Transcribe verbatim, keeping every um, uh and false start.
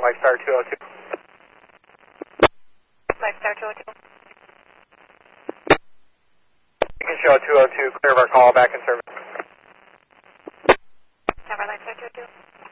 Lifestar two oh two. Lifestar two oh two. You can show two oh two, clear of our call, back in service. Tower Lifestar two oh two.